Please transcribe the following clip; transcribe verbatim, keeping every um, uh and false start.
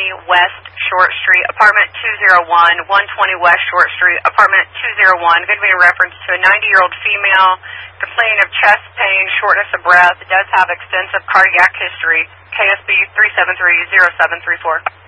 West Short Street, apartment two oh one, one twenty West Short Street, apartment two oh one. Going to be in reference to a ninety-year-old female complaining of chest pain, shortness of breath, does have extensive cardiac history. K S B three seven three zero seven three four.